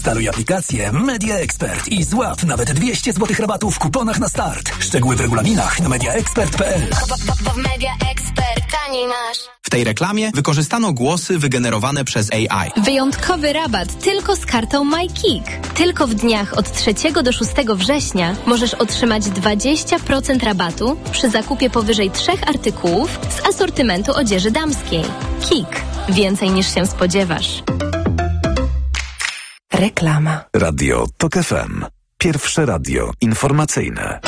Zainstaluj aplikację Media Expert i złap nawet 200 zł rabatu w kuponach na start. Szczegóły w regulaminach na mediaexpert.pl. Media Expert, taniej masz. W tej reklamie wykorzystano głosy wygenerowane przez AI. Wyjątkowy rabat tylko z kartą MyKik. Tylko w dniach od 3 do 6 września możesz otrzymać 20% rabatu przy zakupie powyżej 3 artykułów z asortymentu odzieży damskiej. KIK. Więcej niż się spodziewasz. Reklama. Radio TOK FM. Pierwsze radio informacyjne.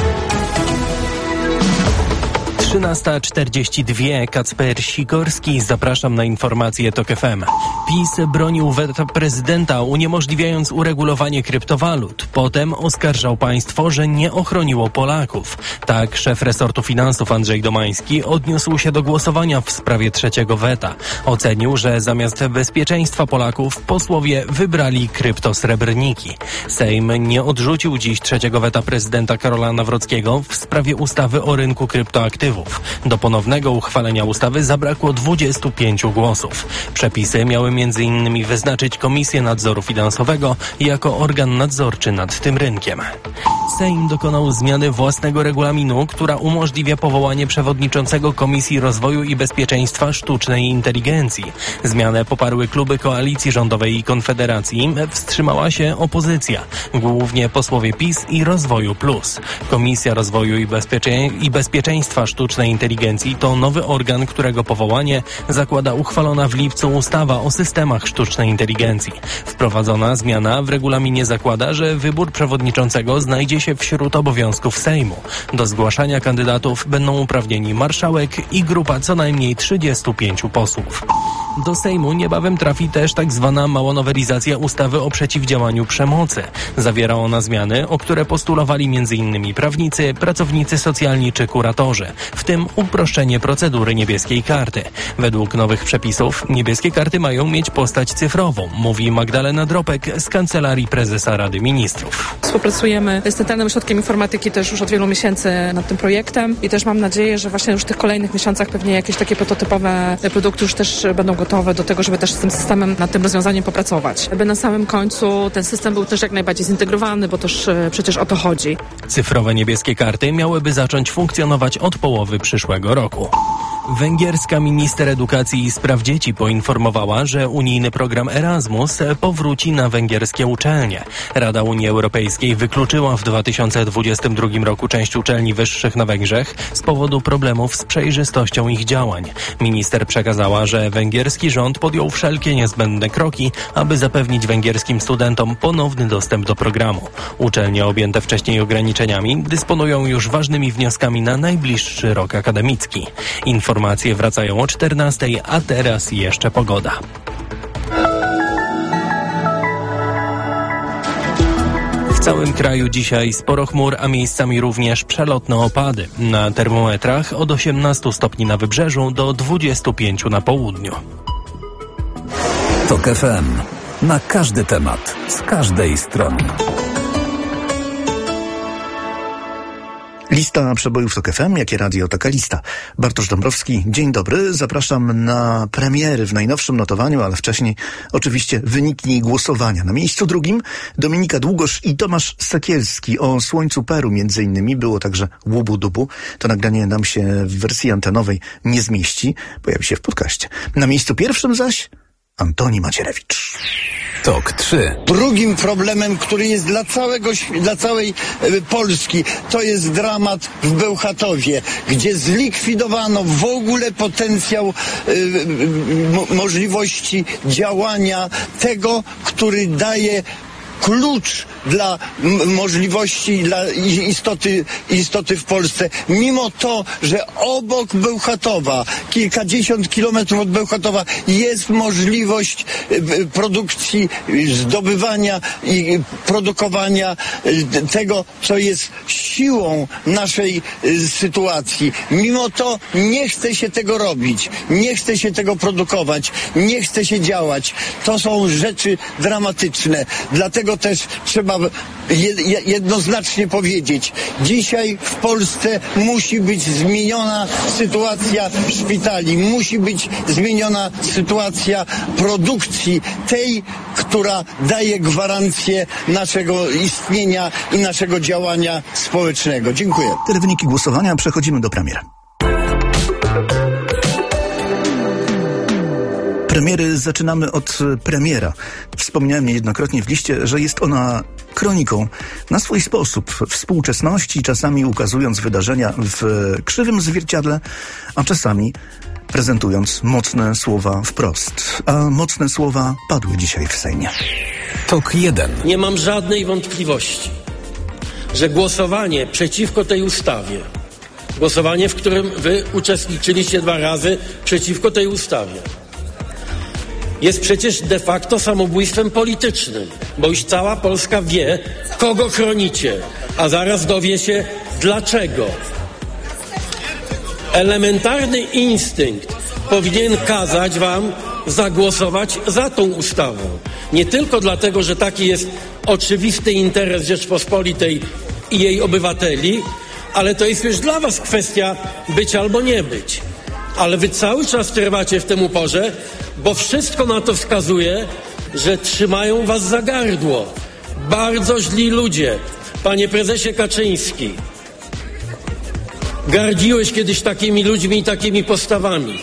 13:42. Kacper Sikorski. Zapraszam na informacje TOK FM. PiS bronił weta prezydenta, uniemożliwiając uregulowanie kryptowalut. Potem oskarżał państwo, że nie ochroniło Polaków. Tak szef resortu finansów Andrzej Domański odniósł się do głosowania w sprawie trzeciego weta. Ocenił, że zamiast bezpieczeństwa Polaków posłowie wybrali kryptosrebrniki. Sejm nie odrzucił dziś trzeciego weta prezydenta Karola Nawrockiego w sprawie ustawy o rynku kryptoaktywów. Do ponownego uchwalenia ustawy zabrakło 25 głosów. Przepisy miały m.in. wyznaczyć Komisję Nadzoru Finansowego jako organ nadzorczy nad tym rynkiem. Sejm dokonał zmiany własnego regulaminu, która umożliwia powołanie przewodniczącego Komisji Rozwoju i Bezpieczeństwa Sztucznej Inteligencji. Zmianę poparły kluby koalicji rządowej i Konfederacji. Wstrzymała się opozycja, głównie posłowie PiS i Rozwoju Plus. Komisja Rozwoju i Bezpieczeństwa Sztucznej Inteligencji to nowy organ, którego powołanie zakłada uchwalona w lipcu ustawa o systemach sztucznej inteligencji. Wprowadzona zmiana w regulaminie zakłada, że wybór przewodniczącego znajdzie się wśród obowiązków Sejmu. Do zgłaszania kandydatów będą uprawnieni marszałek i grupa co najmniej 35 posłów. Do Sejmu niebawem trafi też tak zwana mała nowelizacja ustawy o przeciwdziałaniu przemocy. Zawiera ona zmiany, o które postulowali m.in. prawnicy, pracownicy socjalni czy kuratorzy, w tym uproszczenie procedury niebieskiej karty. Według nowych przepisów niebieskie karty mają mieć postać cyfrową, mówi Magdalena Dropek z Kancelarii Prezesa Rady Ministrów. Współpracujemy z Centralnym Ośrodkiem Informatyki też już od wielu miesięcy nad tym projektem i też mam nadzieję, że właśnie już w tych kolejnych miesiącach pewnie jakieś takie prototypowe produkty już też będą gotowe do tego, żeby też z tym systemem, nad tym rozwiązaniem popracować. By na samym końcu ten system był też jak najbardziej zintegrowany, bo też przecież o to chodzi. Cyfrowe niebieskie karty miałyby zacząć funkcjonować od połowy przyszłego roku. Węgierska minister edukacji i spraw dzieci poinformowała, że unijny program Erasmus powróci na węgierskie uczelnie. Rada Unii Europejskiej wykluczyła w 2022 roku część uczelni wyższych na Węgrzech z powodu problemów z przejrzystością ich działań. Minister przekazała, że węgierski rząd podjął wszelkie niezbędne kroki, aby zapewnić węgierskim studentom ponowny dostęp do programu. Uczelnie objęte wcześniej ograniczeniami dysponują już ważnymi wnioskami na najbliższy rok akademicki. Informacje wracają o 14:00, a teraz jeszcze pogoda. W całym kraju dzisiaj sporo chmur, a miejscami również przelotne opady. Na termometrach od 18 stopni na wybrzeżu do 25 na południu. TOK FM. Na każdy temat, z każdej strony. Lista przebojów TOK FM, jakie radio, taka lista. Bartosz Dąbrowski, dzień dobry. Zapraszam na premiery w najnowszym notowaniu, ale wcześniej oczywiście wyniki głosowania. Na miejscu drugim Dominika Długosz i Tomasz Sekielski. O Słońcu Peru między innymi było także Łubu Dubu. To nagranie nam się w wersji antenowej nie zmieści. Pojawi się w podcaście. Na miejscu pierwszym zaś Antoni Macierewicz. TOK 3. Drugim problemem, który jest dla całej Polski, to jest dramat w Bełchatowie, gdzie zlikwidowano w ogóle potencjał możliwości działania tego, który daje klucz dla możliwości, dla istoty w Polsce. Mimo to, że obok Bełchatowa, kilkadziesiąt kilometrów od Bełchatowa jest możliwość produkcji, zdobywania i produkowania tego, co jest siłą naszej sytuacji. Mimo to nie chce się tego robić, nie chce się tego produkować, nie chce się działać. To są rzeczy dramatyczne. Dlatego tego też trzeba jednoznacznie powiedzieć. Dzisiaj w Polsce musi być zmieniona sytuacja szpitali, musi być zmieniona sytuacja produkcji, tej, która daje gwarancję naszego istnienia i naszego działania społecznego. Dziękuję. Tyle wyniki głosowania. Przechodzimy do premier. Premiery zaczynamy od premiera. Wspomniałem niejednokrotnie w liście, że jest ona kroniką na swój sposób współczesności, czasami ukazując wydarzenia w krzywym zwierciadle, a czasami prezentując mocne słowa wprost. A mocne słowa padły dzisiaj w Sejmie. TOK 1. Nie mam żadnej wątpliwości, że głosowanie przeciwko tej ustawie, głosowanie, w którym wy uczestniczyliście 2 razy przeciwko tej ustawie, jest przecież de facto samobójstwem politycznym, bo już cała Polska wie, kogo chronicie, a zaraz dowie się dlaczego. Elementarny instynkt powinien kazać wam zagłosować za tą ustawą. Nie tylko dlatego, że taki jest oczywisty interes Rzeczpospolitej i jej obywateli, ale to jest już dla was kwestia być albo nie być. Ale wy cały czas trwacie w tym uporze, bo wszystko na to wskazuje, że trzymają was za gardło. Bardzo źli ludzie. Panie prezesie Kaczyński, gardziłeś kiedyś takimi ludźmi i takimi postawami.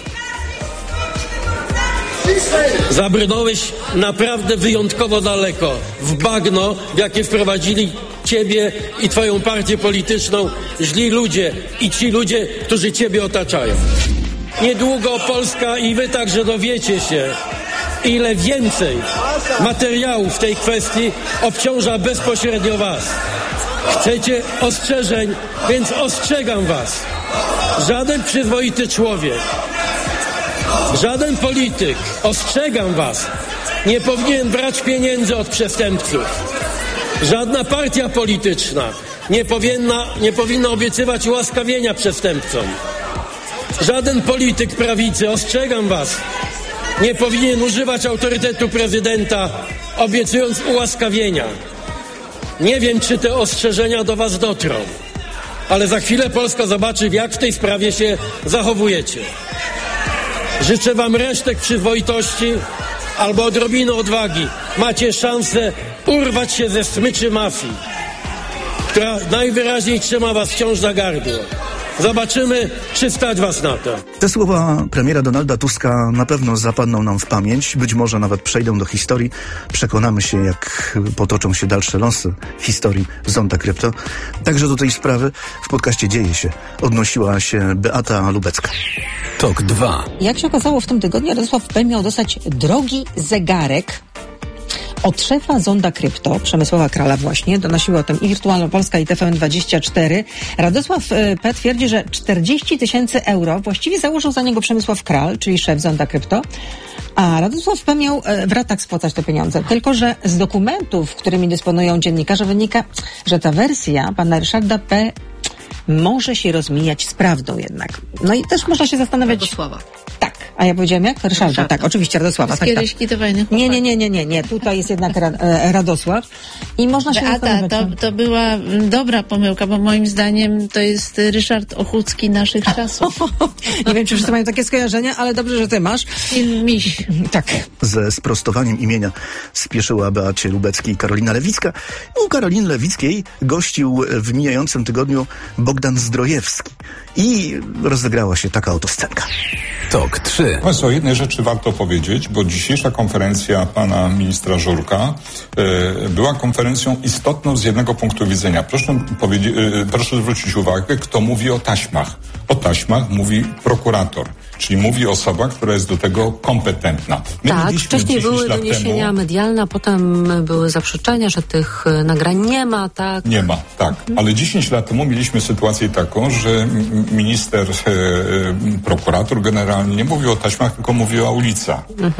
Zabrnąłeś naprawdę wyjątkowo daleko w bagno, w jakie wprowadzili ciebie i twoją partię polityczną źli ludzie i ci ludzie, którzy ciebie otaczają. Niedługo Polska i wy także dowiecie się, ile więcej materiałów w tej kwestii obciąża bezpośrednio was. Chcecie ostrzeżeń, więc ostrzegam was. Żaden przyzwoity człowiek, żaden polityk, ostrzegam was, nie powinien brać pieniędzy od przestępców. Żadna partia polityczna nie powinna obiecywać ułaskawienia przestępcom. Żaden polityk prawicy, ostrzegam was, nie powinien używać autorytetu prezydenta, obiecując ułaskawienia. Nie wiem, czy te ostrzeżenia do was dotrą, ale za chwilę Polska zobaczy, jak w tej sprawie się zachowujecie. Życzę wam resztek przyzwoitości albo odrobinę odwagi. Macie szansę urwać się ze smyczy mafii, która najwyraźniej trzyma was wciąż za gardło. Zobaczymy, czy stać was na to. Te słowa premiera Donalda Tuska na pewno zapadną nam w pamięć, być może nawet przejdą do historii. Przekonamy się, jak potoczą się dalsze losy historii Zonda Krypto. Także do tej sprawy w podcaście Dzieje się odnosiła się Beata Lubecka. TOK 2. Jak się okazało, w tym tygodniu Radosław P. miał dostać drogi zegarek od szefa Zonda Krypto, Przemysława Krala właśnie, donosiły o tym i Wirtualna Polska i TVN24. Radosław P. twierdzi, że 40 000 euro właściwie założył za niego Przemysław Kral, czyli szef Zonda Krypto, a Radosław P. miał w ratach spłacać te pieniądze. Tylko że z dokumentów, którymi dysponują dziennikarze, wynika, że ta wersja pana Ryszarda P. może się rozmijać z prawdą jednak. No i też można się zastanawiać... Radosława. Tak, a ja powiedziałem jak? Ryszarda, tak, oczywiście Radosława. Tak, kiedyś kitowajnych Nie, tutaj jest jednak Radosław. I można się zastanawiać... to była dobra pomyłka, bo moim zdaniem to jest Ryszard Ochódzki naszych czasów. Nie wiem, czy wszyscy mają takie skojarzenia, ale dobrze, że ty masz. Miś. Tak. Ze sprostowaniem imienia spieszyła Beacie Lubeckiej Karolina Lewicka. U Karoliny Lewickiej gościł w mijającym tygodniu Bogdan Zdrojewski. I rozegrała się taka oto scenka. TOK 3. O jednej rzeczy warto powiedzieć, bo dzisiejsza konferencja pana ministra Żurka była konferencją istotną z jednego punktu widzenia. Proszę zwrócić uwagę, kto mówi o taśmach. O taśmach mówi prokurator, czyli mówi osoba, która jest do tego kompetentna. Tak, wcześniej były doniesienia medialne, potem były zaprzeczenia, że tych nagrań nie ma, tak? Nie ma, tak. Ale 10 lat temu mieliśmy sytuację taką, że minister, prokurator generalnie nie mówił o taśmach, tylko mówiła ulica.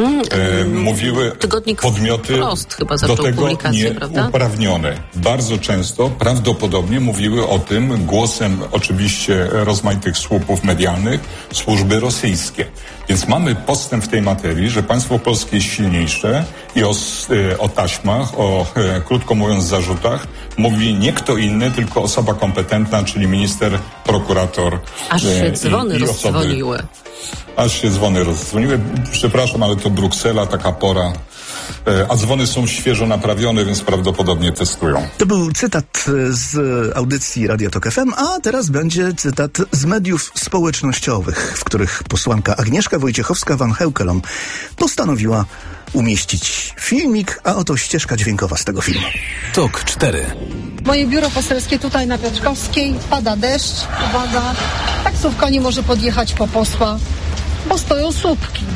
Mówiły Tygodnik podmioty Wprost chyba zaczął do tego nieuprawnione. Bardzo często, prawdopodobnie mówiły o tym głosem oczywiście rozmaitych słupów medialnych służby rosyjskie. Więc mamy postęp w tej materii, że państwo polskie jest silniejsze i o taśmach, krótko mówiąc, zarzutach mówi nie kto inny, tylko osoba kompetentna, czyli minister, prokurator. Aż się dzwony rozdzwoniły. Aż się dzwony rozdzwoniły. Przepraszam, ale to Bruksela, taka pora. A dzwony są świeżo naprawione, więc prawdopodobnie testują. To był cytat z audycji Radia Tok FM, a teraz będzie cytat z mediów społecznościowych, w których posłanka Agnieszka Wojciechowska-Van Heukelom postanowiła umieścić filmik, a oto ścieżka dźwiękowa z tego filmu. Tok 4. Moje biuro poselskie tutaj na Piotrkowskiej, pada deszcz, uwaga, taksówka nie może podjechać po posła, bo stoją słupki.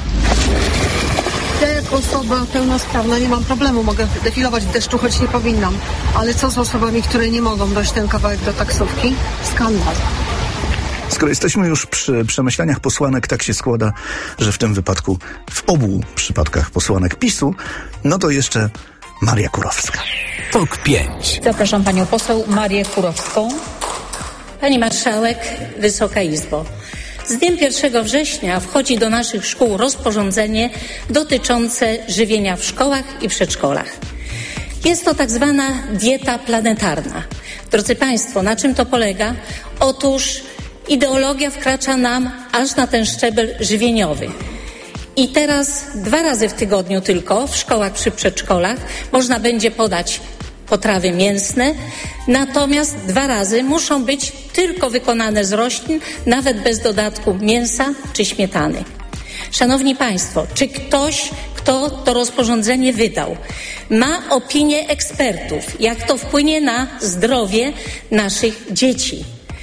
Ja jako osoba pełnosprawna nie mam problemu, mogę defilować w deszczu, choć nie powinnam. Ale co z osobami, które nie mogą dojść ten kawałek do taksówki? Skandal. Skoro jesteśmy już przy przemyśleniach posłanek, tak się składa, że w tym wypadku, w obu przypadkach posłanek PiS-u, no to jeszcze Maria Kurowska. Tok 5. Zapraszam panią poseł Marię Kurowską. Pani marszałek, Wysoka Izbo. Z dniem 1 września wchodzi do naszych szkół rozporządzenie dotyczące żywienia w szkołach i przedszkolach. Jest to tak zwana dieta planetarna. Drodzy Państwo, na czym to polega? Otóż ideologia wkracza nam aż na ten szczebel żywieniowy. I teraz 2 razy w tygodniu tylko w szkołach przy przedszkolach można będzie podać potrawy mięsne, natomiast 2 razy muszą być tylko wykonane z roślin, nawet bez dodatku mięsa czy śmietany. Szanowni Państwo, czy ktoś, kto to rozporządzenie wydał, ma opinię ekspertów, jak to wpłynie na zdrowie naszych dzieci?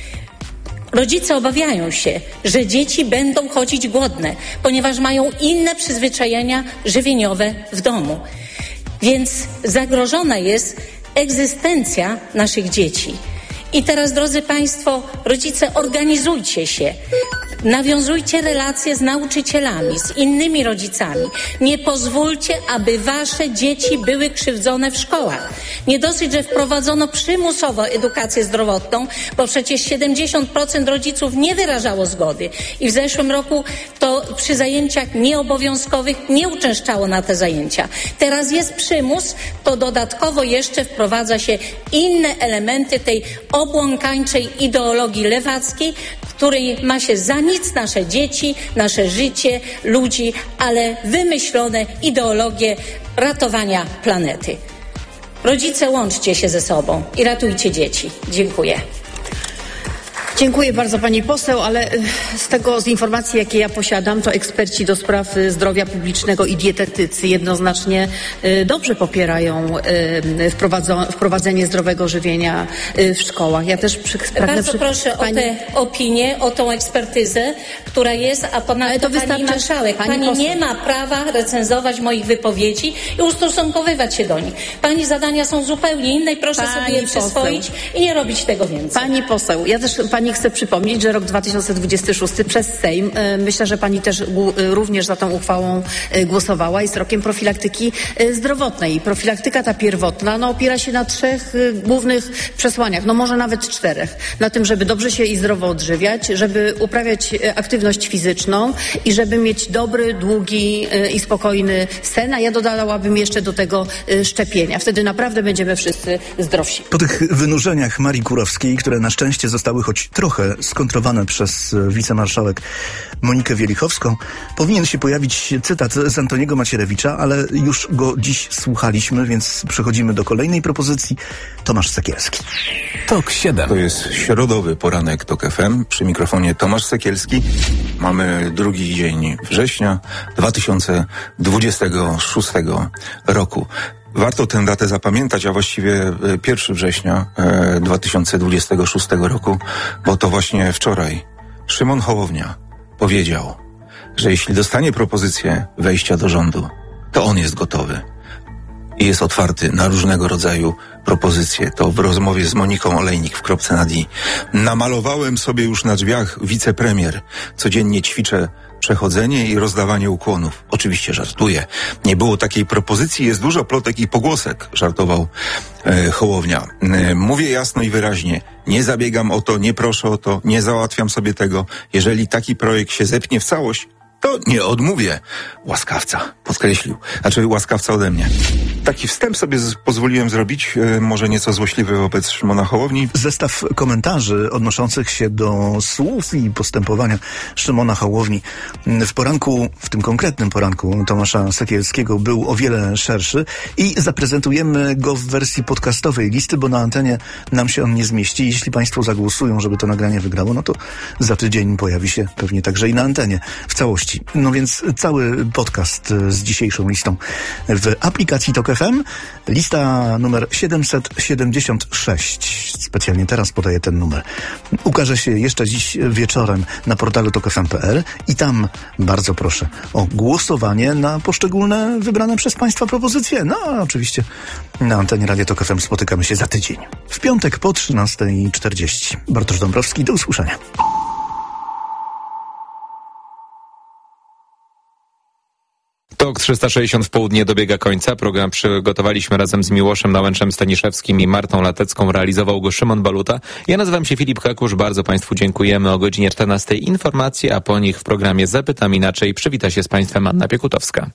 Rodzice obawiają się, że dzieci będą chodzić głodne, ponieważ mają inne przyzwyczajenia żywieniowe w domu. Więc zagrożona jest egzystencja naszych dzieci. I teraz, drodzy Państwo, rodzice, organizujcie się. Nawiązujcie relacje z nauczycielami, z innymi rodzicami. Nie pozwólcie, aby wasze dzieci były krzywdzone w szkołach. Nie dosyć, że wprowadzono przymusowo edukację zdrowotną, bo przecież 70% rodziców nie wyrażało zgody. I w zeszłym roku to przy zajęciach nieobowiązkowych nie uczęszczało na te zajęcia. Teraz jest przymus, to dodatkowo jeszcze wprowadza się inne elementy tej obłąkańczej ideologii lewackiej, w której ma się za nic nasze dzieci, nasze życie, ludzi, ale wymyślone ideologie ratowania planety. Rodzice, łączcie się ze sobą i ratujcie dzieci. Dziękuję. Dziękuję bardzo pani poseł, ale z informacji, jakie ja posiadam, to eksperci do spraw zdrowia publicznego i dietetycy jednoznacznie dobrze popierają wprowadzenie zdrowego żywienia w szkołach. Ja też bardzo proszę o tę opinię, o tą ekspertyzę, która jest, a ponadto pani marszałek, pani nie ma prawa recenzować moich wypowiedzi i ustosunkowywać się do nich. Pani zadania są zupełnie inne i proszę sobie je przyswoić i nie robić tego więcej. Pani poseł, ja też pani chcę przypomnieć, że rok 2026 przez Sejm, myślę, że pani też również za tą uchwałą głosowała, jest rokiem profilaktyki zdrowotnej. Profilaktyka ta pierwotna opiera się na 3 głównych przesłaniach, może nawet 4. Na tym, żeby dobrze się i zdrowo odżywiać, żeby uprawiać aktywność fizyczną i żeby mieć dobry, długi i spokojny sen, a ja dodałabym jeszcze do tego szczepienia. Wtedy naprawdę będziemy wszyscy zdrowsi. Po tych wynurzeniach Marii Kurowskiej, które na szczęście zostały choć trochę skontrowane przez wicemarszałek Monikę Wielichowską, powinien się pojawić cytat z Antoniego Macierewicza, ale już go dziś słuchaliśmy, więc przechodzimy do kolejnej propozycji. Tomasz Sekielski. Tok 7. To jest środowy poranek Tok FM. Przy mikrofonie Tomasz Sekielski. Mamy 2 dzień września 2026 roku. Warto tę datę zapamiętać, a właściwie 1 września 2026 roku, bo to właśnie wczoraj Szymon Hołownia powiedział, że jeśli dostanie propozycję wejścia do rządu, to on jest gotowy i jest otwarty na różnego rodzaju propozycje. To w rozmowie z Moniką Olejnik w Kropce nad i. Namalowałem sobie już na drzwiach wicepremier. Codziennie ćwiczę przechodzenie i rozdawanie ukłonów. Oczywiście żartuję. Nie było takiej propozycji, jest dużo plotek i pogłosek, żartował Hołownia. Mówię jasno i wyraźnie, nie zabiegam o to, nie proszę o to, nie załatwiam sobie tego. Jeżeli taki projekt się zepnie w całość, To nie odmówię. Łaskawca, podkreślił. Znaczy łaskawca ode mnie. Taki wstęp sobie pozwoliłem zrobić, może nieco złośliwy wobec Szymona Hołowni. Zestaw komentarzy odnoszących się do słów i postępowania Szymona Hołowni w poranku, w tym konkretnym poranku Tomasza Sekielskiego był o wiele szerszy i zaprezentujemy go w wersji podcastowej listy, bo na antenie nam się on nie zmieści. Jeśli Państwo zagłosują, żeby to nagranie wygrało, no to za tydzień pojawi się pewnie także i na antenie w całości. No więc cały podcast z dzisiejszą listą w aplikacji TOK FM. Lista numer 776. Specjalnie teraz podaję ten numer. Ukaże się jeszcze dziś wieczorem na portalu tokfm.pl i tam bardzo proszę o głosowanie na poszczególne wybrane przez Państwa propozycje. No a oczywiście na antenie Radia TOK FM spotykamy się za tydzień. W piątek po 13:40. Bartosz Dąbrowski, do usłyszenia. TOK 360 w południe dobiega końca. Program przygotowaliśmy razem z Miłoszem Nałęczem-Staniszewskim i Martą Latecką. Realizował go Szymon Baluta. Ja nazywam się Filip Kakusz. Bardzo Państwu dziękujemy. O godzinie 14 informacje, a po nich w programie Zapytam Inaczej przywita się z Państwem Anna Piekutowska.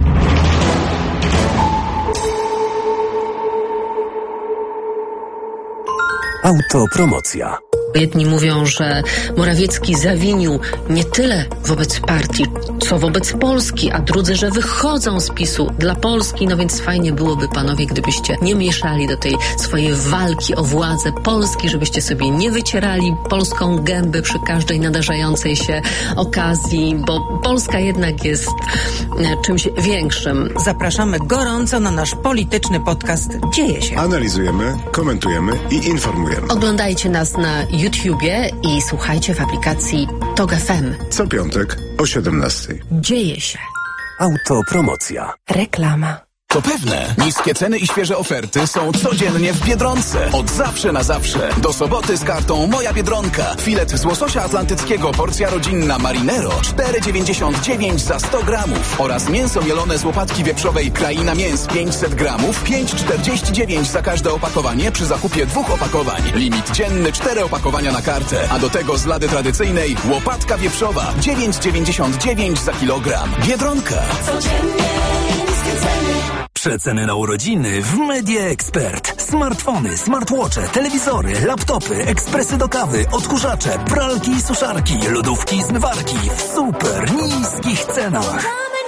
Autopromocja. Jedni mówią, że Morawiecki zawinił nie tyle wobec partii, co wobec Polski, a drudzy, że wychodzą z PiS-u dla Polski. No więc fajnie byłoby, panowie, gdybyście nie mieszali do tej swojej walki o władzę Polski, żebyście sobie nie wycierali polską gęby przy każdej nadarzającej się okazji, bo Polska jednak jest czymś większym. Zapraszamy gorąco na nasz polityczny podcast Dzieje się. Analizujemy, komentujemy i informujemy. Oglądajcie nas na YouTubie i słuchajcie w aplikacji TOK FM. Co piątek o 17:00. Dzieje się. Autopromocja. Reklama. To pewne. Niskie ceny i świeże oferty są codziennie w Biedronce. Od zawsze na zawsze. Do soboty z kartą Moja Biedronka. Filet z łososia atlantyckiego porcja rodzinna Marinero 4,99 za 100 gramów. Oraz mięso mielone z łopatki wieprzowej Kraina Mięs 500 gramów 5,49 za każde opakowanie przy zakupie 2 opakowań. Limit dzienny 4 opakowania na kartę. A do tego z lady tradycyjnej łopatka wieprzowa 9,99 za kilogram. Biedronka. Codziennie niskie ceny. Przeceny na urodziny w Media Expert. Smartfony, smartwatche, telewizory, laptopy, ekspresy do kawy, odkurzacze, pralki i suszarki, lodówki i zmywarki w super niskich cenach.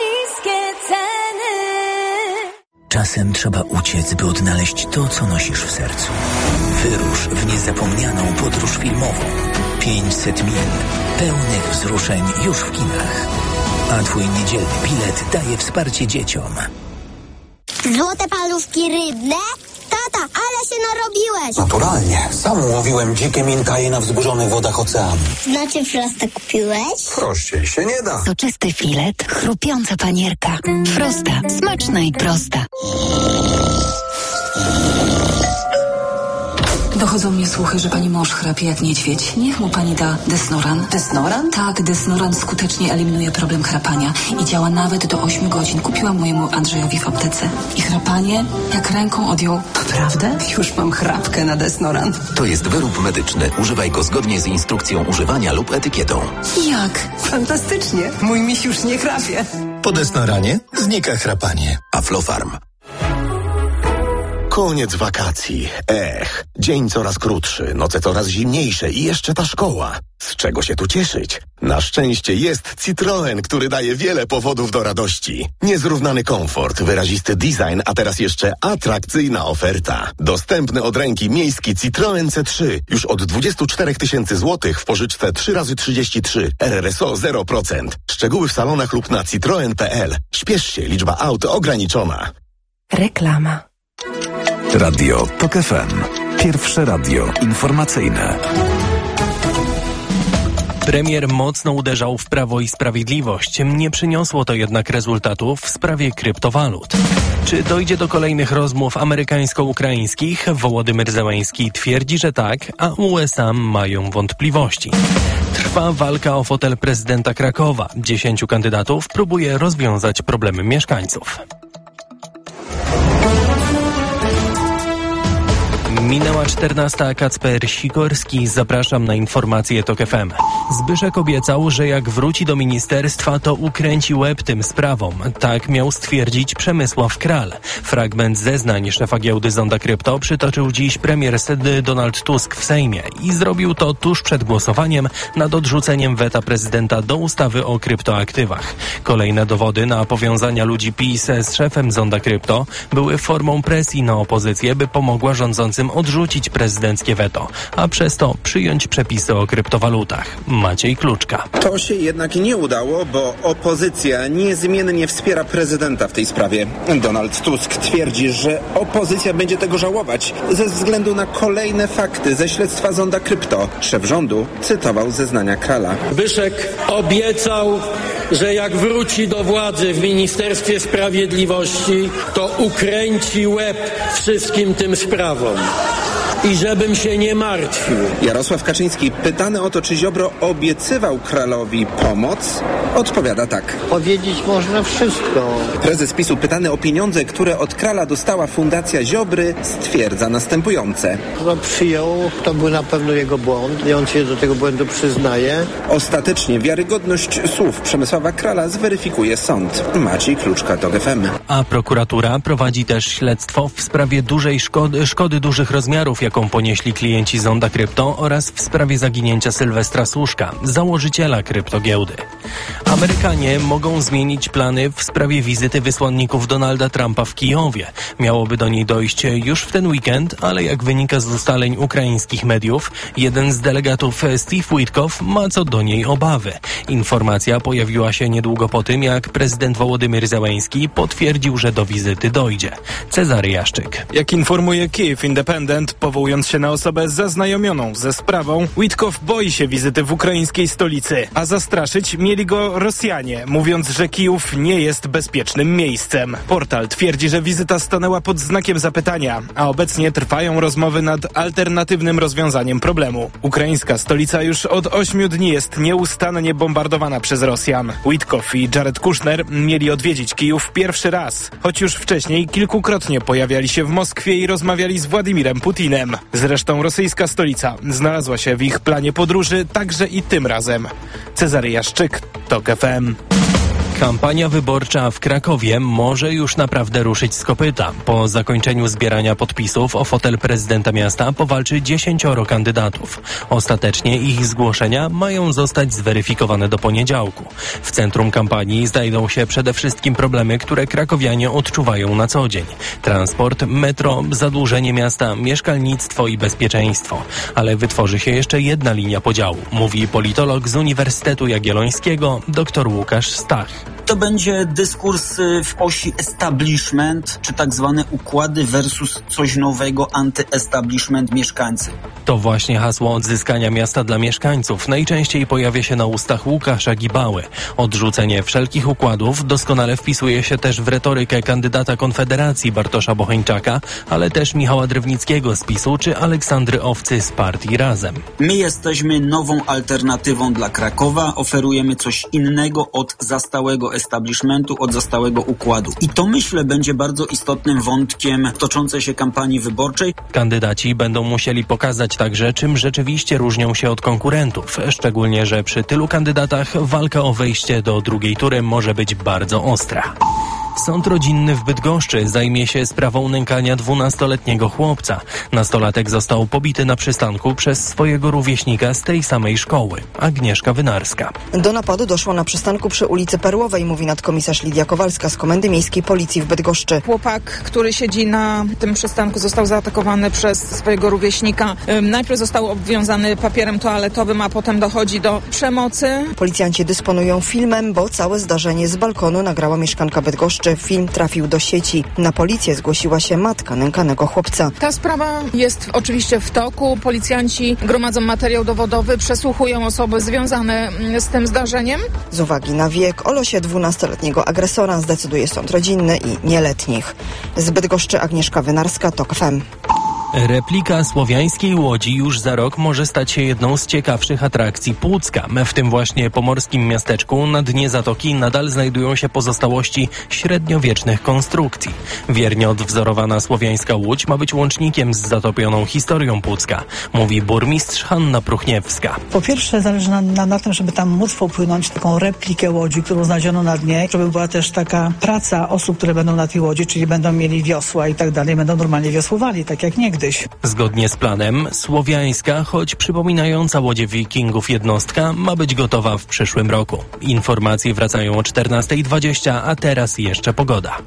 Czasem trzeba uciec, by odnaleźć to, co nosisz w sercu. Wyrusz w niezapomnianą podróż filmową. 500 mil pełnych wzruszeń już w kinach. A twój niedzielny bilet daje wsparcie dzieciom. Złote parówki rybne? Tata, ale się narobiłeś! Naturalnie. Sam łowiłem dzikie minkaje na wzburzonych wodach oceanu. Znaczy Frosta kupiłeś? Prościej się nie da. Soczysty filet, chrupiąca panierka. Frosta. Smaczna i prosta. Dochodzą mnie słuchy, że pani mąż chrapie jak niedźwiedź. Niech mu pani da Desnoran. Desnoran? Tak, Desnoran skutecznie eliminuje problem chrapania i działa nawet do 8 godzin. Kupiłam mojemu Andrzejowi w aptece. I chrapanie jak ręką odjął. Naprawdę? Już mam chrapkę na Desnoran. To jest wyrób medyczny. Używaj go zgodnie z instrukcją używania lub etykietą. Jak? Fantastycznie. Mój miś już nie chrapie. Po Desnoranie znika chrapanie. Aflofarm. Koniec wakacji. Dzień coraz krótszy, noce coraz zimniejsze i jeszcze ta szkoła. Z czego się tu cieszyć? Na szczęście jest Citroen, który daje wiele powodów do radości. Niezrównany komfort, wyrazisty design, a teraz jeszcze atrakcyjna oferta. Dostępny od ręki miejski Citroen C3 już od 24 000 złotych w pożyczce 3x33. RRSO 0%. Szczegóły w salonach lub na citroen.pl. Śpiesz się, liczba aut ograniczona. Reklama. Radio TOK FM. Pierwsze radio informacyjne. Premier mocno uderzał w Prawo i Sprawiedliwość. Nie przyniosło to jednak rezultatów w sprawie kryptowalut. Czy dojdzie do kolejnych rozmów amerykańsko-ukraińskich? Wołodymyr Zełański twierdzi, że tak, a USA mają wątpliwości. Trwa walka o fotel prezydenta Krakowa. 10 kandydatów próbuje rozwiązać problemy mieszkańców. Minęła 14. Kacper Sikorski. Zapraszam na informacje TOK FM. Zbyszek obiecał, że jak wróci do ministerstwa, to ukręci łeb tym sprawom. Tak miał stwierdzić Przemysław Kral. Fragment zeznań szefa giełdy Zonda Krypto przytoczył dziś premier Donald Tusk w Sejmie i zrobił to tuż przed głosowaniem nad odrzuceniem weta prezydenta do ustawy o kryptoaktywach. Kolejne dowody na powiązania ludzi PiS z szefem Zonda Krypto były formą presji na opozycję, by pomogła rządzącym odrzucić prezydenckie weto, a przez to przyjąć przepisy o kryptowalutach. Maciej Kluczka. To się jednak nie udało, bo opozycja niezmiennie wspiera prezydenta w tej sprawie. Donald Tusk twierdzi, że opozycja będzie tego żałować ze względu na kolejne fakty ze śledztwa Zonda Krypto. Szef rządu cytował zeznania Krala. Zbyszek obiecał, że jak wróci do władzy w Ministerstwie Sprawiedliwości, to ukręci łeb wszystkim tym sprawom. I żebym się nie martwił. Jarosław Kaczyński, pytany o to, czy Ziobro obiecywał Kralowi pomoc, odpowiada tak. Powiedzieć można wszystko. Prezes PiS-u, pytany o pieniądze, które od Krala dostała Fundacja Ziobry, stwierdza następujące. Przyjął, to był na pewno jego błąd i on się do tego błędu przyznaje. Ostatecznie wiarygodność słów Przemysława Krala zweryfikuje sąd. Maciej Kluczka, TOK FM. A prokuratura prowadzi też śledztwo w sprawie dużej szkody dużych rozmiarów, jaką ponieśli klienci Zonda Krypto oraz w sprawie zaginięcia Sylwestra Słuszka, założyciela kryptogiełdy. Amerykanie mogą zmienić plany w sprawie wizyty wysłanników Donalda Trumpa w Kijowie. Miałoby do niej dojść już w ten weekend, ale jak wynika z ustaleń ukraińskich mediów, jeden z delegatów, Steve Witkow, ma co do niej obawy. Informacja pojawiła się niedługo po tym, jak prezydent Wołodymyr Zełenski potwierdził, że do wizyty dojdzie. Cezary Jaszczyk. Jak informuje Kyiv Independent, powołując się na osobę zaznajomioną ze sprawą, Witkow boi się wizyty w ukraińskiej stolicy, a zastraszyć mieli go Rosjanie, mówiąc, że Kijów nie jest bezpiecznym miejscem. Portal twierdzi, że wizyta stanęła pod znakiem zapytania, a obecnie trwają rozmowy nad alternatywnym rozwiązaniem problemu. Ukraińska stolica już od 8 dni jest nieustannie bombardowana przez Rosjan. Witkow i Jared Kushner mieli odwiedzić Kijów pierwszy raz, choć już wcześniej kilkukrotnie pojawiali się w Moskwie i rozmawiali z Władimirem Putinem. Zresztą rosyjska stolica znalazła się w ich planie podróży także i tym razem. Cezary Jaszczyk, TOK FM. Kampania wyborcza w Krakowie może już naprawdę ruszyć z kopyta. Po zakończeniu zbierania podpisów o fotel prezydenta miasta powalczy 10 kandydatów. Ostatecznie ich zgłoszenia mają zostać zweryfikowane do poniedziałku. W centrum kampanii znajdą się przede wszystkim problemy, które krakowianie odczuwają na co dzień. Transport, metro, zadłużenie miasta, mieszkalnictwo i bezpieczeństwo. Ale wytworzy się jeszcze jedna linia podziału, mówi politolog z Uniwersytetu Jagiellońskiego dr Łukasz Stach. To będzie dyskurs w osi establishment, czy tak zwane układy versus coś nowego, anty-establishment mieszkańcy. To właśnie hasło odzyskania miasta dla mieszkańców najczęściej pojawia się na ustach Łukasza Gibały. Odrzucenie wszelkich układów doskonale wpisuje się też w retorykę kandydata Konfederacji Bartosza Bocheńczaka, ale też Michała Drewnickiego z PiS-u czy Aleksandry Owcy z partii Razem. My jesteśmy nową alternatywą dla Krakowa, oferujemy coś innego od zastałego establishmentu, od zastałego układu. I to, myślę, będzie bardzo istotnym wątkiem w toczącej się kampanii wyborczej. Kandydaci będą musieli pokazać także, czym rzeczywiście różnią się od konkurentów. Szczególnie, że przy tylu kandydatach walka o wejście do drugiej tury może być bardzo ostra. Sąd rodzinny w Bydgoszczy zajmie się sprawą nękania 12-letniego chłopca. Nastolatek został pobity na przystanku przez swojego rówieśnika z tej samej szkoły. Agnieszka Wynarska. Do napadu doszło na przystanku przy ulicy Perłowej, mówi nadkomisarz Lidia Kowalska z Komendy Miejskiej Policji w Bydgoszczy. Chłopak, który siedzi na tym przystanku, został zaatakowany przez swojego rówieśnika. Najpierw został obwiązany papierem toaletowym, a potem dochodzi do przemocy. Policjanci dysponują filmem, bo całe zdarzenie z balkonu nagrała mieszkanka Bydgoszczy. Film trafił do sieci. Na policję zgłosiła się matka nękanego chłopca. Ta sprawa jest oczywiście w toku. Policjanci gromadzą materiał dowodowy, przesłuchują osoby związane z tym zdarzeniem. Z uwagi na wiek o losie 12-letniego agresora zdecyduje sąd rodzinny i nieletnich. Z Bydgoszczy Agnieszka Wynarska, TOK FM. Replika słowiańskiej łodzi już za rok może stać się jedną z ciekawszych atrakcji Pucka. W tym właśnie pomorskim miasteczku na dnie zatoki nadal znajdują się pozostałości średniowiecznych konstrukcji. Wiernie odwzorowana słowiańska łódź ma być łącznikiem z zatopioną historią Pucka, mówi burmistrz Hanna Pruchniewska. Po pierwsze zależy nam na tym, żeby tam móc popłynąć taką replikę łodzi, którą znaleziono na dnie, żeby była też taka praca osób, które będą na tej łodzi, czyli będą mieli wiosła i tak dalej, będą normalnie wiosłowali, tak jak niegdyś. Zgodnie z planem, słowiańska, choć przypominająca łodzie wikingów jednostka, ma być gotowa w przyszłym roku. Informacje wracają o 14:20, a teraz jeszcze pogoda.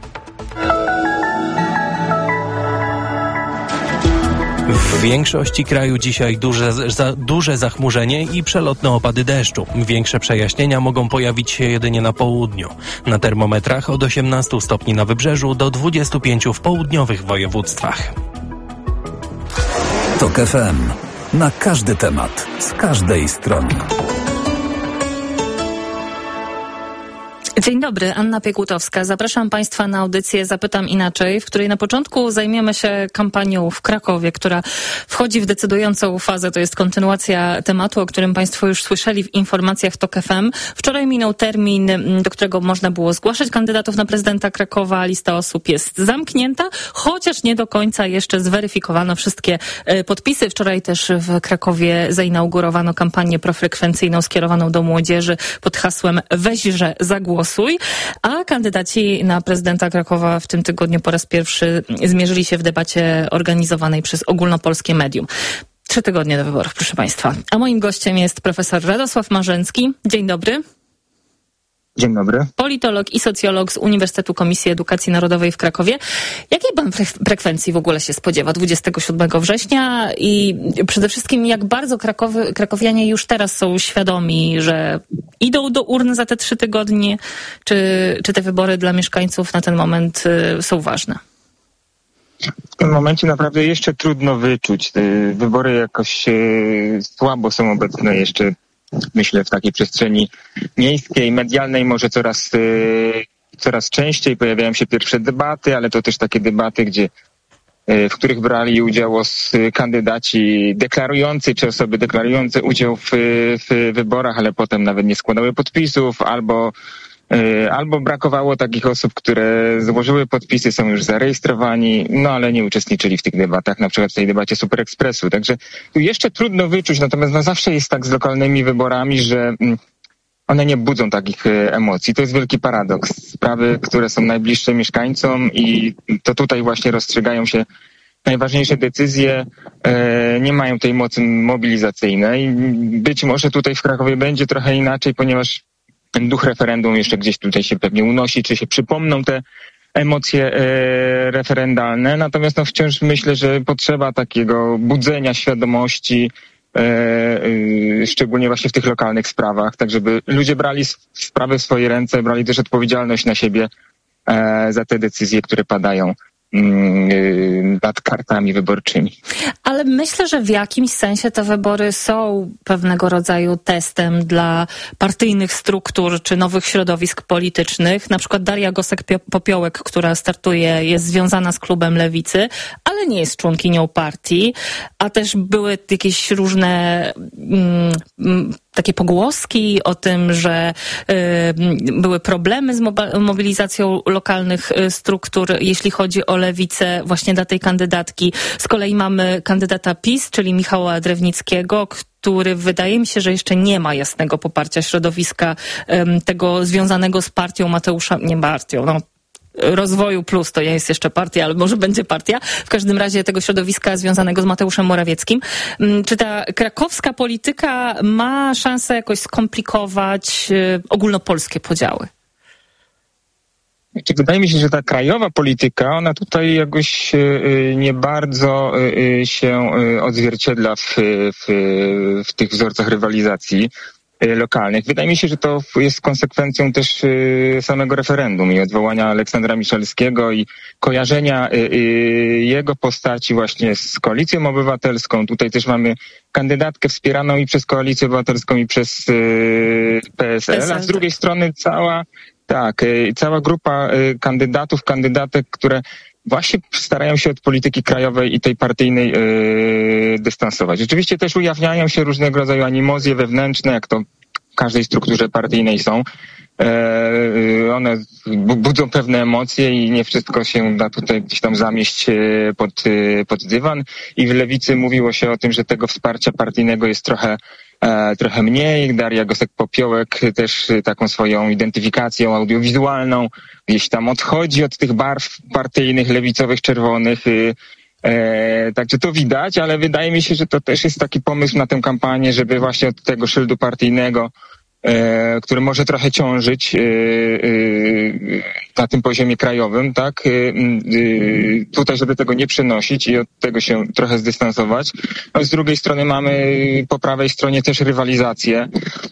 W większości kraju dzisiaj duże zachmurzenie i przelotne opady deszczu. Większe przejaśnienia mogą pojawić się jedynie na południu. Na termometrach od 18 stopni na wybrzeżu do 25 w południowych województwach. TOK FM. Na każdy temat, z każdej strony. Dzień dobry, Anna Piekutowska. Zapraszam Państwa na audycję Zapytam Inaczej, w której na początku zajmiemy się kampanią w Krakowie, która wchodzi w decydującą fazę. To jest kontynuacja tematu, o którym Państwo już słyszeli w informacjach TOK FM. Wczoraj minął termin, do którego można było zgłaszać kandydatów na prezydenta Krakowa. Lista osób jest zamknięta, chociaż nie do końca jeszcze zweryfikowano wszystkie podpisy. Wczoraj też w Krakowie zainaugurowano kampanię profrekwencyjną skierowaną do młodzieży pod hasłem Weźże zagłosuj. A kandydaci na prezydenta Krakowa w tym tygodniu po raz pierwszy zmierzyli się w debacie organizowanej przez ogólnopolskie medium. 3 tygodnie do wyborów, proszę Państwa. A moim gościem jest profesor Radosław Marzęcki. Dzień dobry. Dzień dobry. Politolog i socjolog z Uniwersytetu Komisji Edukacji Narodowej w Krakowie. Jakiej pan frekwencji w ogóle się spodziewa 27 września i przede wszystkim jak bardzo krakowianie już teraz są świadomi, że idą do urn za te 3 tygodnie, czy te wybory dla mieszkańców na ten moment są ważne? W tym momencie naprawdę jeszcze trudno wyczuć. Te wybory jakoś słabo są obecne jeszcze, myślę, w takiej przestrzeni miejskiej, medialnej. Może coraz częściej pojawiają się pierwsze debaty, ale to też takie debaty, w których brali udział kandydaci deklarujący, czy osoby deklarujące udział w wyborach, ale potem nawet nie składały podpisów, albo brakowało takich osób, które złożyły podpisy, są już zarejestrowani, no ale nie uczestniczyli w tych debatach, na przykład w tej debacie Super Expressu. Także tu jeszcze trudno wyczuć, natomiast zawsze jest tak z lokalnymi wyborami, że one nie budzą takich emocji. To jest wielki paradoks. Sprawy, które są najbliższe mieszkańcom i to tutaj właśnie rozstrzygają się najważniejsze decyzje, nie mają tej mocy mobilizacyjnej. Być może tutaj w Krakowie będzie trochę inaczej, ponieważ ten duch referendum jeszcze gdzieś tutaj się pewnie unosi, czy się przypomną te emocje referendalne. Natomiast wciąż myślę, że potrzeba takiego budzenia świadomości, szczególnie właśnie w tych lokalnych sprawach, tak żeby ludzie brali sprawy w swoje ręce, brali też odpowiedzialność na siebie za te decyzje, które padają nad kartami wyborczymi. Ale myślę, że w jakimś sensie te wybory są pewnego rodzaju testem dla partyjnych struktur czy nowych środowisk politycznych. Na przykład Daria Gosek-Popiołek, która startuje, jest związana z klubem Lewicy, ale nie jest członkinią partii, a też były jakieś różne takie pogłoski o tym, że były problemy z mobilizacją lokalnych struktur, jeśli chodzi o lewicę właśnie dla tej kandydatki. Z kolei mamy kandydata PiS, czyli Michała Drewnickiego, który wydaje mi się, że jeszcze nie ma jasnego poparcia środowiska tego związanego z partią Mateusza, nie partią, Rozwoju Plus, to nie jest jeszcze partia, ale może będzie partia. W każdym razie tego środowiska związanego z Mateuszem Morawieckim. Czy ta krakowska polityka ma szansę jakoś skomplikować ogólnopolskie podziały? Wydaje mi się, że ta krajowa polityka, ona tutaj jakoś nie bardzo się odzwierciedla w tych wzorcach rywalizacji lokalnych. Wydaje mi się, że to jest konsekwencją też samego referendum i odwołania Aleksandra Miszalskiego i kojarzenia jego postaci właśnie z Koalicją Obywatelską. Tutaj też mamy kandydatkę wspieraną i przez Koalicję Obywatelską i przez PSL, a z drugiej strony cała grupa kandydatek, które właśnie starają się od polityki krajowej i tej partyjnej dystansować. Rzeczywiście też ujawniają się różnego rodzaju animozje wewnętrzne, jak to w każdej strukturze partyjnej są. One budzą pewne emocje i nie wszystko się da tutaj gdzieś tam zamieść pod dywan. I w Lewicy mówiło się o tym, że tego wsparcia partyjnego jest trochę mniej. Daria Gosek-Popiołek też taką swoją identyfikacją audiowizualną gdzieś tam odchodzi od tych barw partyjnych, lewicowych, czerwonych. Także to widać, ale wydaje mi się, że to też jest taki pomysł na tę kampanię, żeby właśnie od tego szyldu partyjnego, który może trochę ciążyć na tym poziomie krajowym, tak? Tutaj, żeby tego nie przenosić i od tego się trochę zdystansować. A z drugiej strony mamy po prawej stronie też rywalizację.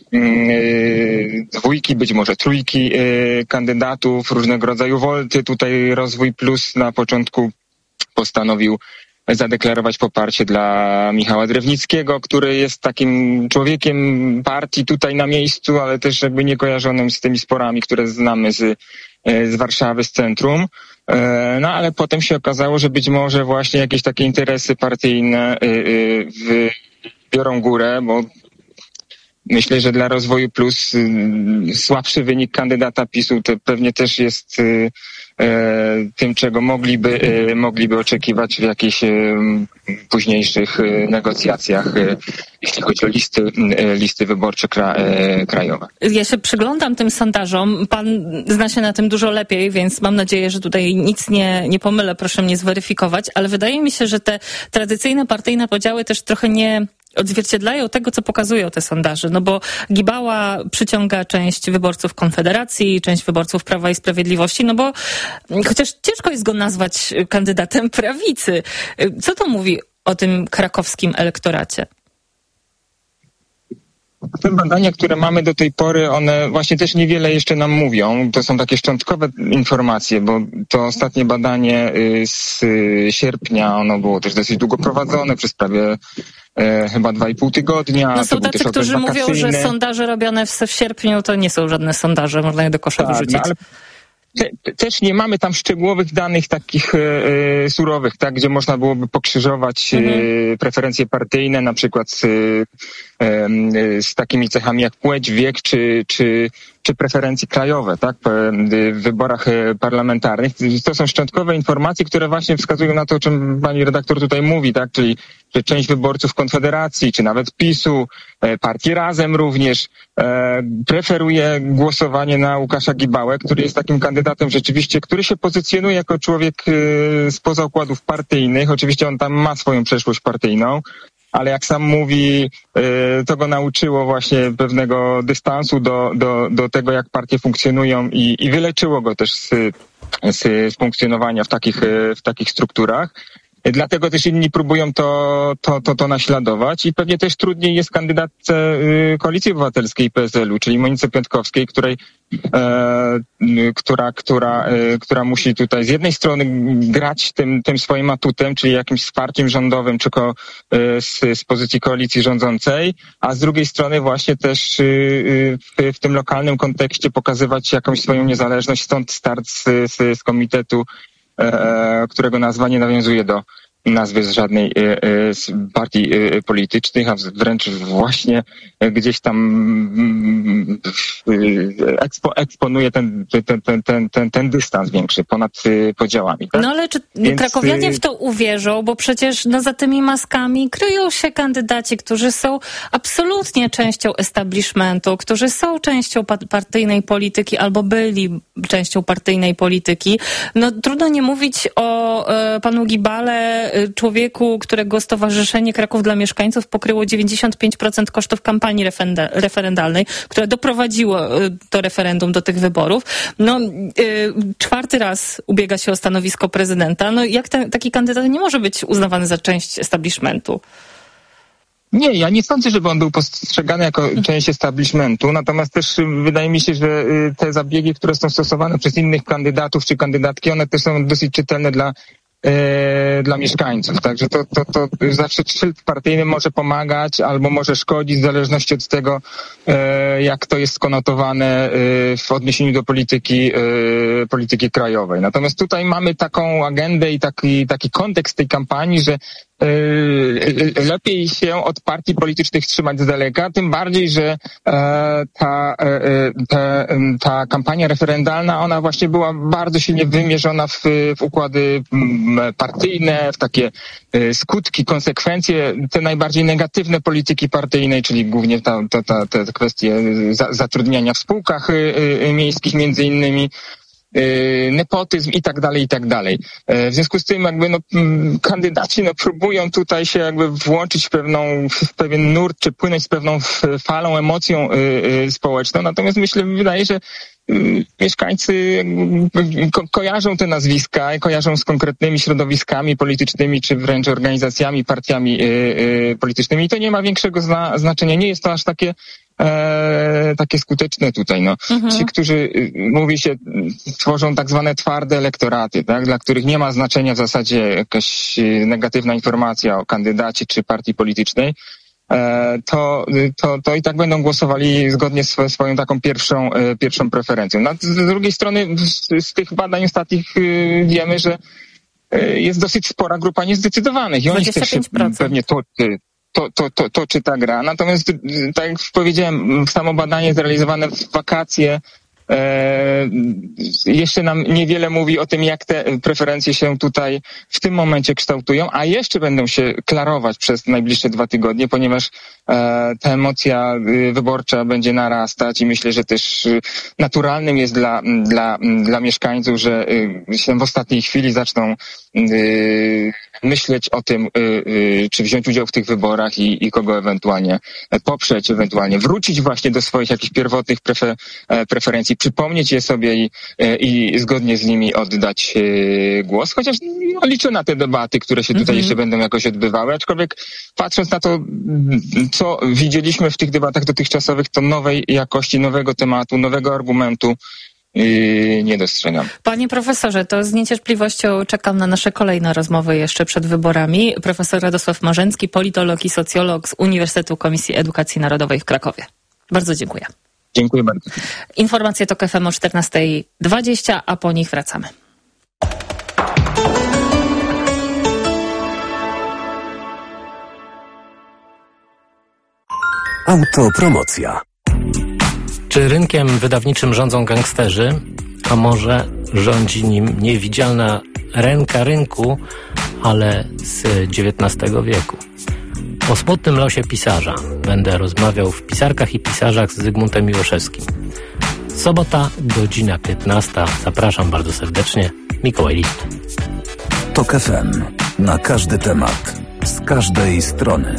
Dwójki, być może trójki kandydatów, różnego rodzaju wolty. Tutaj Rozwój Plus na początku postanowił zadeklarować poparcie dla Michała Drewnickiego, który jest takim człowiekiem partii tutaj na miejscu, ale też jakby niekojarzonym z tymi sporami, które znamy z Warszawy, z centrum. No ale potem się okazało, że być może właśnie jakieś takie interesy partyjne biorą górę, bo myślę, że dla Rozwoju Plus słabszy wynik kandydata PiS-u to pewnie też jest tym, czego mogliby oczekiwać w jakichś późniejszych negocjacjach, jeśli chodzi o listy wyborcze krajowe. Ja się przyglądam tym sondażom. Pan zna się na tym dużo lepiej, więc mam nadzieję, że tutaj nic nie pomylę, proszę mnie zweryfikować, ale wydaje mi się, że te tradycyjne partyjne podziały też trochę nie odzwierciedlają tego, co pokazują te sondaże. No bo Gibała przyciąga część wyborców Konfederacji, część wyborców Prawa i Sprawiedliwości, no bo chociaż ciężko jest go nazwać kandydatem prawicy. Co to mówi o tym krakowskim elektoracie? Te badania, które mamy do tej pory, one właśnie też niewiele jeszcze nam mówią. To są takie szczątkowe informacje, bo to ostatnie badanie z sierpnia, ono było też dosyć długo prowadzone, przez prawie chyba 2,5 tygodnia. No są tacy, którzy mówią, że sondaże robione w sierpniu to nie są żadne sondaże, można je do kosza wyrzucić. No, ale też nie mamy tam szczegółowych danych takich surowych, tak, gdzie można byłoby pokrzyżować preferencje partyjne, na przykład z takimi cechami jak płeć, wiek czy preferencje krajowe, tak, w wyborach parlamentarnych. To są szczątkowe informacje, które właśnie wskazują na to, o czym pani redaktor tutaj mówi, tak, czyli że część wyborców Konfederacji, czy nawet PiS-u, partii Razem również, preferuje głosowanie na Łukasza Gibałę, który jest takim kandydatem rzeczywiście, który się pozycjonuje jako człowiek spoza układów partyjnych. Oczywiście on tam ma swoją przeszłość partyjną, ale jak sam mówi, to go nauczyło właśnie pewnego dystansu do tego, jak partie funkcjonują i wyleczyło go też z funkcjonowania w takich strukturach. Dlatego też inni próbują to naśladować i pewnie też trudniej jest kandydatce Koalicji Obywatelskiej i PSL-u, czyli Monice Piątkowskiej, która musi tutaj z jednej strony grać tym swoim atutem, czyli jakimś wsparciem rządowym, czy z pozycji koalicji rządzącej, a z drugiej strony właśnie też w tym lokalnym kontekście pokazywać jakąś swoją niezależność, stąd start z komitetu, którego nazwa nie nawiązuje do nazwy z żadnej z partii politycznych, a wręcz właśnie gdzieś tam eksponuje ten dystans większy ponad podziałami. Tak? No ale czy krakowianie w to uwierzą, bo przecież za tymi maskami kryją się kandydaci, którzy są absolutnie częścią establishmentu, którzy są częścią partyjnej polityki albo byli częścią partyjnej polityki. No trudno nie mówić o panu Gibale, człowieku, którego Stowarzyszenie Kraków dla Mieszkańców pokryło 95% kosztów kampanii referendalnej, które doprowadziło to referendum do tych wyborów. No, 4. raz ubiega się o stanowisko prezydenta. No, jak taki kandydat nie może być uznawany za część establishmentu? Nie, ja nie sądzę, żeby on był postrzegany jako część establishmentu, natomiast też wydaje mi się, że te zabiegi, które są stosowane przez innych kandydatów czy kandydatki, one też są dosyć czytelne dla dla mieszkańców. Także to zawsze szyld partyjny może pomagać albo może szkodzić w zależności od tego, jak to jest skonotowane w odniesieniu do polityki krajowej. Natomiast tutaj mamy taką agendę i taki kontekst tej kampanii, że lepiej się od partii politycznych trzymać z daleka, tym bardziej, że ta kampania referendalna, ona właśnie była bardzo silnie wymierzona w układy partyjne, w takie skutki, konsekwencje, te najbardziej negatywne polityki partyjnej, czyli głównie te kwestie zatrudniania w spółkach miejskich między innymi, nepotyzm i tak dalej. W związku z tym kandydaci próbują tutaj się włączyć w pewien nurt, czy płynąć z pewną falą, emocją społeczną. Natomiast wydaje, że mieszkańcy kojarzą te nazwiska, kojarzą z konkretnymi środowiskami politycznymi, czy wręcz organizacjami, partiami politycznymi i to nie ma większego znaczenia. Nie jest to aż takie skuteczne tutaj. Ci, którzy mówi się, tworzą tak zwane twarde elektoraty, tak, dla których nie ma znaczenia w zasadzie jakaś negatywna informacja o kandydacie czy partii politycznej, to i tak będą głosowali zgodnie z swoją taką pierwszą preferencją. Z drugiej strony z tych badań ostatnich wiemy, że jest dosyć spora grupa niezdecydowanych i oni też się pewnie toczy ta gra. Natomiast, tak jak powiedziałem, samo badanie zrealizowane w wakacje jeszcze nam niewiele mówi o tym, jak te preferencje się tutaj w tym momencie kształtują, a jeszcze będą się klarować przez najbliższe 2 tygodnie, ponieważ ta emocja wyborcza będzie narastać i myślę, że też naturalnym jest dla mieszkańców, że się w ostatniej chwili zaczną myśleć o tym, czy wziąć udział w tych wyborach i kogo ewentualnie poprzeć, ewentualnie wrócić właśnie do swoich jakichś pierwotnych preferencji, przypomnieć je sobie i zgodnie z nimi oddać głos, chociaż liczę na te debaty, które się tutaj jeszcze będą jakoś odbywały, aczkolwiek patrząc na to, co widzieliśmy w tych debatach dotychczasowych, to nowej jakości, nowego tematu, nowego argumentu nie dostrzegam. Panie profesorze, to z niecierpliwością czekam na nasze kolejne rozmowy jeszcze przed wyborami. Profesor Radosław Marzęcki, politolog i socjolog z Uniwersytetu Komisji Edukacji Narodowej w Krakowie. Bardzo dziękuję. Dziękuję bardzo. Informacje TOK FM o 14:20, a po nich wracamy. Autopromocja. Czy rynkiem wydawniczym rządzą gangsterzy? A może rządzi nim niewidzialna ręka rynku, ale z XIX wieku? O smutnym losie pisarza będę rozmawiał w Pisarkach i Pisarzach z Zygmuntem Miłoszewskim. Sobota, godzina 15. Zapraszam bardzo serdecznie. Mikołaj List. TOK FM. Na każdy temat. Z każdej strony.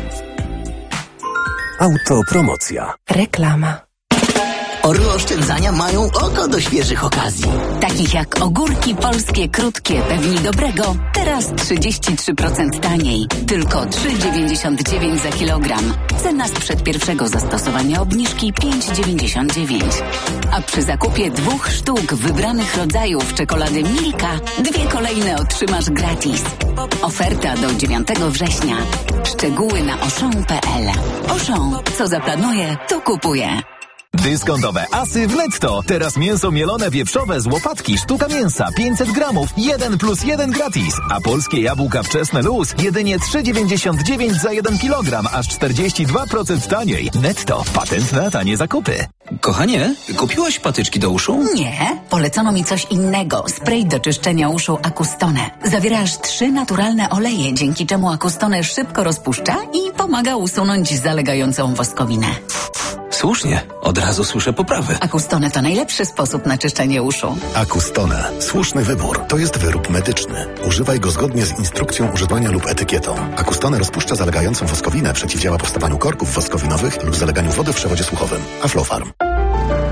Autopromocja. Reklama. Orły oszczędzania mają oko do świeżych okazji. Takich jak ogórki polskie krótkie, pewni dobrego, teraz 33% taniej. Tylko 3,99 za kilogram. Cena sprzed pierwszego zastosowania obniżki 5,99. A przy zakupie 2 sztuk wybranych rodzajów czekolady Milka, 2 kolejne otrzymasz gratis. Oferta do 9 września. Szczegóły na auchan.pl. Auchan, co zaplanuje, to kupuje. Dyskontowe asy w Netto. Teraz mięso mielone wieprzowe z łopatki, sztuka mięsa, 500 gramów, 1+1 gratis. A polskie jabłka wczesne luz, jedynie 3,99 za 1 kilogram, aż 42% taniej. Netto. Patent na tanie zakupy. Kochanie, kupiłaś patyczki do uszu? Nie, polecono mi coś innego. Spray do czyszczenia uszu Acustone. Zawiera aż 3 naturalne oleje, dzięki czemu Acustone szybko rozpuszcza i pomaga usunąć zalegającą woskowinę. Słusznie, od razu słyszę poprawę. Acustone to najlepszy sposób na czyszczenie uszu. Acustone. Słuszny wybór. To jest wyrób medyczny. Używaj go zgodnie z instrukcją używania lub etykietą. Acustone rozpuszcza zalegającą woskowinę, przeciwdziała powstawaniu korków woskowinowych lub zaleganiu wody w przewodzie słuchowym. Aflofarm.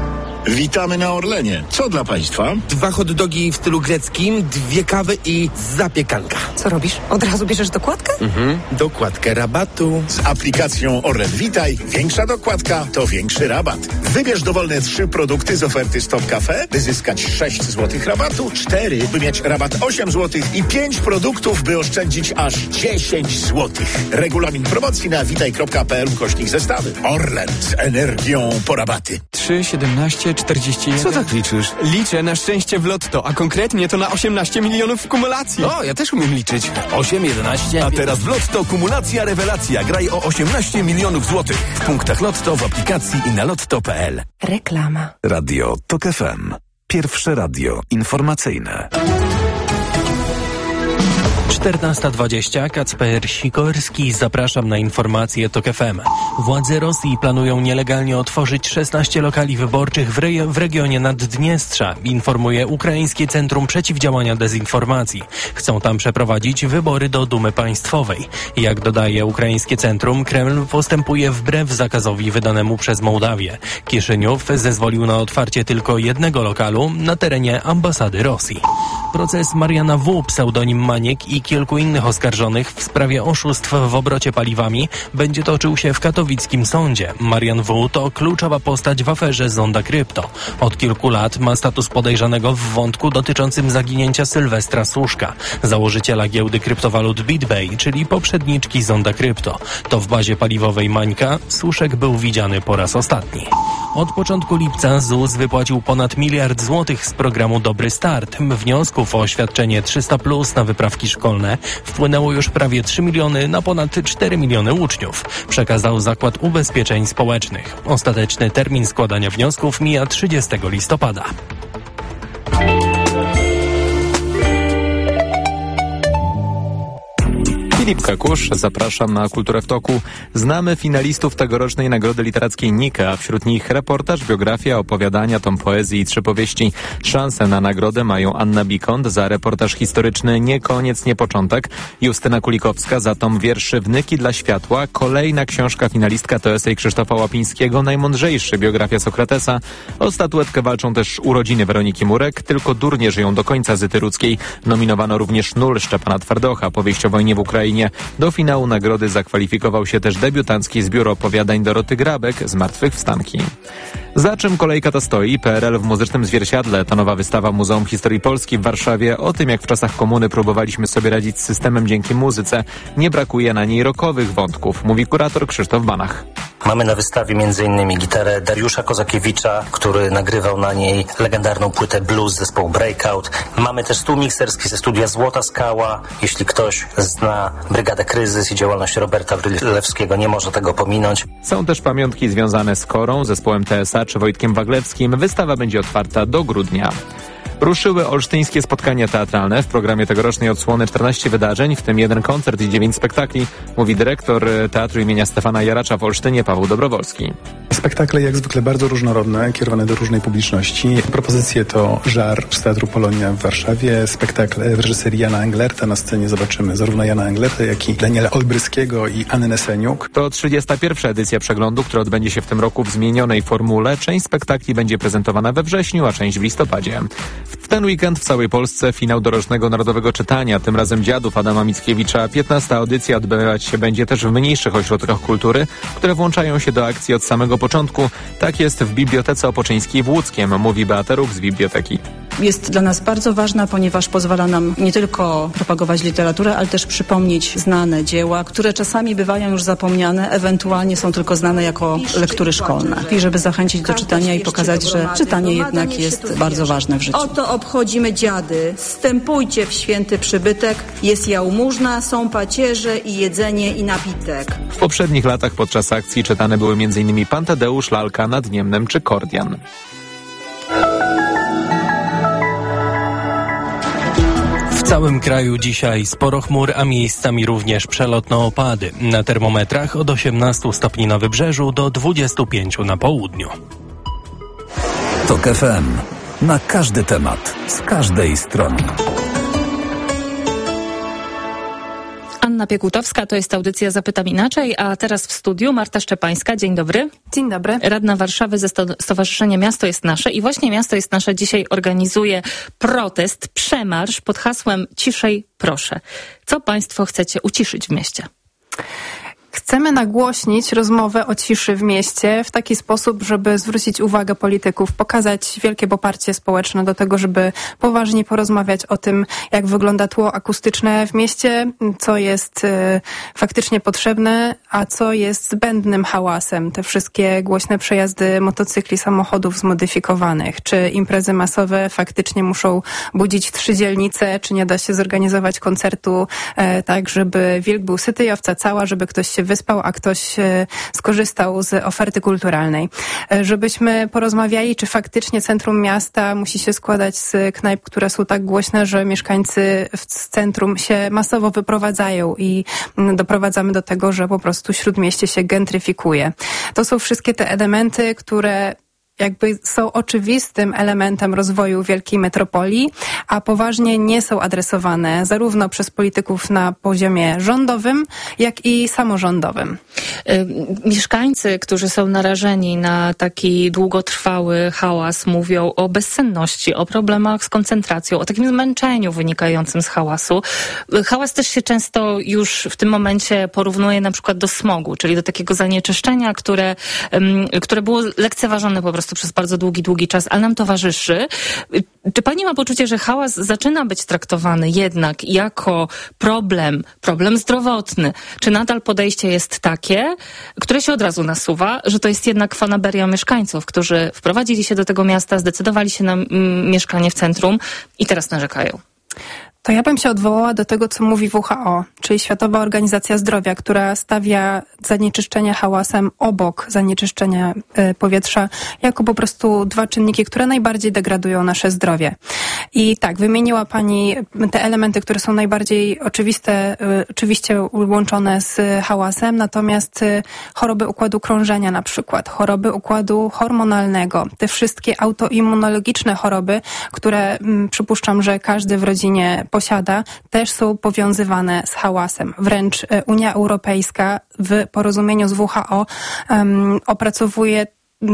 Witamy na Orlenie. Co dla Państwa? 2 hot dogi w stylu greckim, 2 kawy i zapiekanka. Co robisz? Od razu bierzesz dokładkę? Dokładkę rabatu. Z aplikacją Orlen Witaj większa dokładka to większy rabat. Wybierz dowolne 3 produkty z oferty Stop Cafe, by zyskać 6 zł rabatu, 4, by mieć rabat 8 zł i 5 produktów, by oszczędzić aż 10 zł. Regulamin promocji na witaj.pl/zestawy. Orlen z energią po rabaty. 3, 17, 41. Co tak liczysz? Liczę na szczęście w lotto, a konkretnie to na 18 milionów w kumulacji. O, ja też umiem liczyć. 8, 11... A teraz w Lotto kumulacja rewelacja. Graj o 18 milionów złotych. W punktach Lotto, w aplikacji i na lotto.pl. Reklama. Radio TOK FM. Pierwsze radio informacyjne. 14:20. Kacper Sikorski. Zapraszam na informacje TOK FM. Władze Rosji planują nielegalnie otworzyć 16 lokali wyborczych w regionie Naddniestrza, informuje Ukraińskie Centrum Przeciwdziałania Dezinformacji. Chcą tam przeprowadzić wybory do Dumy Państwowej. Jak dodaje Ukraińskie Centrum, Kreml postępuje wbrew zakazowi wydanemu przez Mołdawię. Kiszyniów zezwolił na otwarcie tylko jednego lokalu na terenie ambasady Rosji. Proces Mariana W., pseudonim Maniek, i kilku innych oskarżonych w sprawie oszustw w obrocie paliwami będzie toczył się w katowickim sądzie. Marian W. to kluczowa postać w aferze Zonda Krypto. Od kilku lat ma status podejrzanego w wątku dotyczącym zaginięcia Sylwestra Suszka, założyciela giełdy kryptowalut BitBay, czyli poprzedniczki Zonda Krypto. To w bazie paliwowej Mańka Suszek był widziany po raz ostatni. Od początku lipca ZUS wypłacił ponad 1 miliard złotych z programu Dobry Start. Wniosków o oświadczenie 300+ na wyprawki szkolne wpłynęło już prawie 3 miliony na ponad 4 miliony uczniów, przekazał Zakład Ubezpieczeń Społecznych. Ostateczny termin składania wniosków mija 30 listopada. Filip Kakusz, zapraszam na Kulturę w Toku. Znamy finalistów tegorocznej Nagrody Literackiej Nika, a wśród nich reportaż, biografia, opowiadania, tom poezji i 3 powieści. Szansę na nagrodę mają Anna Bikont za reportaż historyczny Nie koniec, nie początek, Justyna Kulikowska za tom wierszy Wnyki dla światła, kolejna książka finalistka to esej Krzysztofa Łapińskiego Najmądrzejszy, biografia Sokratesa. O statuetkę walczą też urodziny Weroniki Murek, Tylko durnie żyją do końca Zyty Rudzkiej. Nominowano również Nul Szczepana Twardocha, powieść o wojnie w Ukrainie. Do finału nagrody zakwalifikował się też debiutancki zbiór opowiadań Doroty Grabek Zmartwychwstanki. Za czym kolejka ta stoi? PRL w muzycznym zwierciadle. To nowa wystawa Muzeum Historii Polski w Warszawie o tym, jak w czasach komuny próbowaliśmy sobie radzić z systemem dzięki muzyce. Nie brakuje na niej rockowych wątków, mówi kurator Krzysztof Banach. Mamy na wystawie m.in. gitarę Dariusza Kozakiewicza, który nagrywał na niej legendarną płytę blues zespołu Breakout. Mamy też stół mikserski ze studia Złota Skała. Jeśli ktoś zna Brygadę Kryzys i działalność Roberta Wrylewskiego, nie może tego pominąć. Są też pamiątki związane z Korą, zespołem TSA czy Wojtkiem Waglewskim. Wystawa będzie otwarta do grudnia. Ruszyły olsztyńskie spotkania teatralne. W programie tegorocznej odsłony 14 wydarzeń, w tym 1 koncert i 9 spektakli, mówi dyrektor Teatru imienia Stefana Jaracza w Olsztynie Paweł Dobrowolski. Spektakle jak zwykle bardzo różnorodne, kierowane do różnej publiczności. Propozycje to Żar z Teatru Polonia w Warszawie, spektakl w reżyserii Jana Englerta. Na scenie zobaczymy zarówno Jana Englerta, jak i Daniela Olbryskiego i Annę Seniuk. To 31. edycja przeglądu, która odbędzie się w tym roku w zmienionej formule. Część spektakli będzie prezentowana we wrześniu, a część w listopadzie. W ten weekend w całej Polsce finał dorocznego Narodowego Czytania, tym razem Dziadów Adama Mickiewicza. 15. audycja odbywać się będzie też w mniejszych ośrodkach kultury, które włączają się do akcji od samego początku. Tak jest w Bibliotece Opoczyńskiej w Łódzkiem, mówi Beata Ruch z biblioteki. Jest dla nas bardzo ważna, ponieważ pozwala nam nie tylko propagować literaturę, ale też przypomnieć znane dzieła, które czasami bywają już zapomniane, ewentualnie są tylko znane jako lektury szkolne. I żeby zachęcić do czytania i pokazać, że czytanie jednak jest bardzo ważne w życiu. Oto obchodzimy dziady. Wstępujcie w święty przybytek. Jest jałmużna, są pacierze i jedzenie i napitek. W poprzednich latach podczas akcji czytane były m.in. Pan Tadeusz, Lalka nad Niemnem czy Kordian. W całym kraju dzisiaj sporo chmur, a miejscami również przelotne opady. Na termometrach od 18 stopni na wybrzeżu do 25 na południu. TOK FM. Na każdy temat, z każdej strony. Anna Piekutowska, to jest audycja Zapytam Inaczej, a teraz w studiu Marta Szczepańska. Dzień dobry. Dzień dobry. Radna Warszawy ze Stowarzyszenia Miasto jest Nasze i właśnie Miasto jest Nasze dzisiaj organizuje protest, przemarsz pod hasłem Ciszej proszę. Co państwo chcecie uciszyć w mieście? Chcemy nagłośnić rozmowę o ciszy w mieście w taki sposób, żeby zwrócić uwagę polityków, pokazać wielkie poparcie społeczne do tego, żeby poważnie porozmawiać o tym, jak wygląda tło akustyczne w mieście, co jest faktycznie potrzebne, a co jest zbędnym hałasem. Te wszystkie głośne przejazdy motocykli, samochodów zmodyfikowanych, czy imprezy masowe faktycznie muszą budzić 3 dzielnice, czy nie da się zorganizować koncertu tak, żeby wilk był syty i owca cała, żeby ktoś się wyspał, a ktoś skorzystał z oferty kulturalnej. Żebyśmy porozmawiali, czy faktycznie centrum miasta musi się składać z knajp, które są tak głośne, że mieszkańcy z centrum się masowo wyprowadzają i doprowadzamy do tego, że po prostu śródmieście się gentryfikuje. To są wszystkie te elementy, które jakby są oczywistym elementem rozwoju wielkiej metropolii, a poważnie nie są adresowane zarówno przez polityków na poziomie rządowym, jak i samorządowym. Mieszkańcy, którzy są narażeni na taki długotrwały hałas, mówią o bezsenności, o problemach z koncentracją, o takim zmęczeniu wynikającym z hałasu. Hałas też się często już w tym momencie porównuje na przykład do smogu, czyli do takiego zanieczyszczenia, które było lekceważone po prostu przez bardzo długi czas, ale nam towarzyszy. Czy pani ma poczucie, że hałas zaczyna być traktowany jednak jako problem zdrowotny? Czy nadal podejście jest takie, które się od razu nasuwa, że to jest jednak fanaberia mieszkańców, którzy wprowadzili się do tego miasta, zdecydowali się na mieszkanie w centrum i teraz narzekają? To ja bym się odwołała do tego, co mówi WHO, czyli Światowa Organizacja Zdrowia, która stawia zanieczyszczenie hałasem obok zanieczyszczenia powietrza jako po prostu 2 czynniki, które najbardziej degradują nasze zdrowie. I tak, wymieniła pani te elementy, które są najbardziej oczywiście łączone z hałasem, natomiast choroby układu krążenia na przykład, choroby układu hormonalnego, te wszystkie autoimmunologiczne choroby, które przypuszczam, że każdy w rodzinie posiada, też są powiązywane z hałasem. Wręcz Unia Europejska w porozumieniu z WHO opracowuje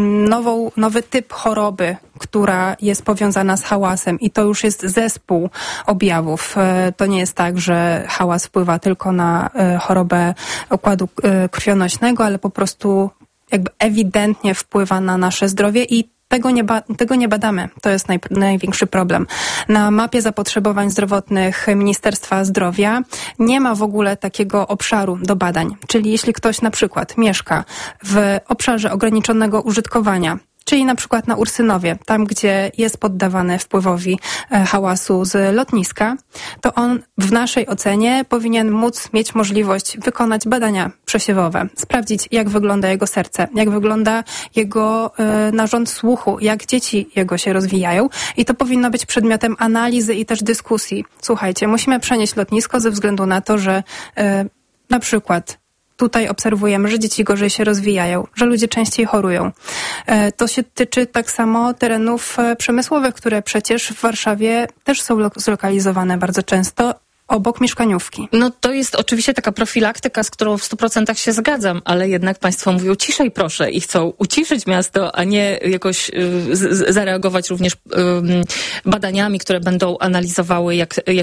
nowy typ choroby, która jest powiązana z hałasem i to już jest zespół objawów. To nie jest tak, że hałas wpływa tylko na chorobę układu krwionośnego, ale po prostu jakby ewidentnie wpływa na nasze zdrowie i tego nie badamy. To jest największy problem. Na mapie zapotrzebowań zdrowotnych Ministerstwa Zdrowia nie ma w ogóle takiego obszaru do badań. Czyli jeśli ktoś na przykład mieszka w obszarze ograniczonego użytkowania, czyli na przykład na Ursynowie, tam gdzie jest poddawany wpływowi hałasu z lotniska, to on w naszej ocenie powinien mieć możliwość wykonać badania przesiewowe, sprawdzić jak wygląda jego serce, jak wygląda jego narząd słuchu, jak dzieci jego się rozwijają i to powinno być przedmiotem analizy i też dyskusji. Słuchajcie, musimy przenieść lotnisko ze względu na to, że na przykład tutaj obserwujemy, że dzieci gorzej się rozwijają, że ludzie częściej chorują. To się tyczy tak samo terenów przemysłowych, które przecież w Warszawie też są zlokalizowane bardzo często obok mieszkaniówki. No to jest oczywiście taka profilaktyka, z którą w 100% się zgadzam, ale jednak państwo mówią ciszej proszę i chcą uciszyć miasto, a nie jakoś zareagować również badaniami, które będą analizowały,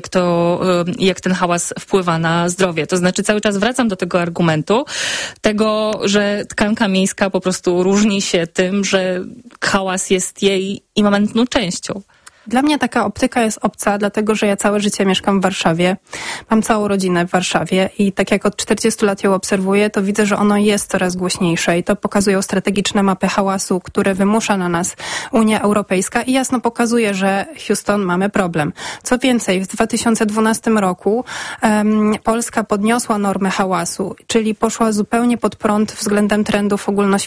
jak ten hałas wpływa na zdrowie. To znaczy cały czas wracam do tego argumentu, że tkanka miejska po prostu różni się tym, że hałas jest jej immanentną częścią. Dla mnie taka optyka jest obca, dlatego że ja całe życie mieszkam w Warszawie. Mam całą rodzinę w Warszawie i tak jak od 40 lat ją obserwuję, to widzę, że ono jest coraz głośniejsze i to pokazują strategiczne mapy hałasu, które wymusza na nas Unia Europejska i jasno pokazuje, że Houston mamy problem. Co więcej, w 2012 roku Polska podniosła normy hałasu, czyli poszła zupełnie pod prąd względem trendów ogólnoświatowych.